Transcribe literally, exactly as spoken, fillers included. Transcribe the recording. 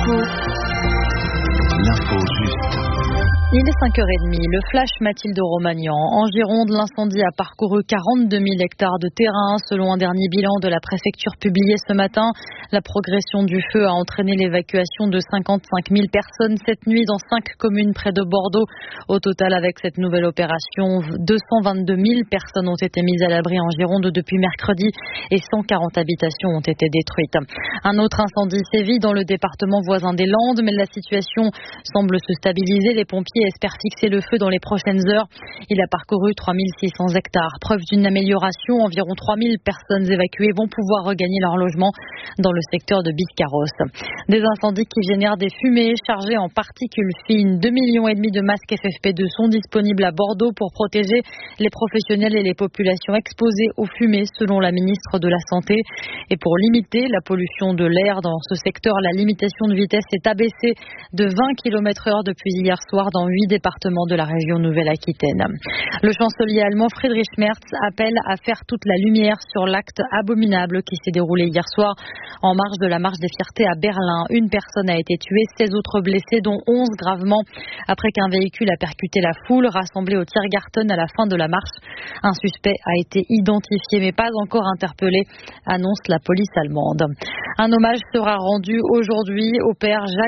L'info. L'info juste. Il est cinq heures trente, le flash Mathilde Romagnan. En Gironde, l'incendie a parcouru quarante-deux mille hectares de terrain. Selon un dernier bilan de la préfecture publié ce matin, la progression du feu a entraîné l'évacuation de cinquante-cinq mille personnes cette nuit dans cinq communes près de Bordeaux. Au total, avec cette nouvelle opération, deux cent vingt-deux mille personnes ont été mises à l'abri en Gironde depuis mercredi et cent quarante habitations ont été détruites. Un autre incendie sévit dans le département voisin des Landes, mais la situation semble se stabiliser. Les pompiers espèrent fixer le feu dans les prochaines heures. Il a parcouru trois mille six cents hectares. Preuve d'une amélioration, environ trois mille personnes évacuées vont pouvoir regagner leur logement dans le secteur de Biscarrosse. Des incendies qui génèrent des fumées chargées en particules fines. deux millions et demi de masques F F P deux sont disponibles à Bordeaux pour protéger les professionnels et les populations exposées aux fumées, selon la ministre de la Santé. Et pour limiter la pollution de l'air dans ce secteur, la limitation de vitesse est abaissée de vingt kilomètres heure depuis hier soir dans huit départements de la région Nouvelle-Aquitaine. Le chancelier allemand Friedrich Merz appelle à faire toute la lumière sur l'acte abominable qui s'est déroulé hier soir en marge de la marche des fiertés à Berlin. Une personne a été tuée, seize autres blessés, dont onze gravement, après qu'un véhicule a percuté la foule rassemblée au Tiergarten à la fin de la marche. Un suspect a été identifié mais pas encore interpellé, annonce la police allemande. Un hommage sera rendu aujourd'hui au père Jacques